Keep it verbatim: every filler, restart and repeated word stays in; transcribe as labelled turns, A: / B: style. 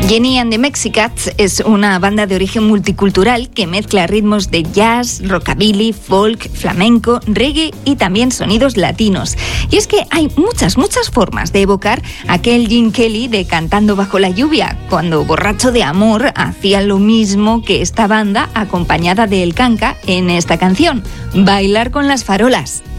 A: Jenny and the Mexicats es una banda de origen multicultural que mezcla ritmos de jazz, rockabilly, folk, flamenco, reggae y también sonidos latinos. Y es que hay muchas, muchas formas de evocar aquel Gene Kelly de Cantando bajo la lluvia, cuando borracho de amor hacía lo mismo que esta banda acompañada de El Canca en esta canción, Bailar con las farolas.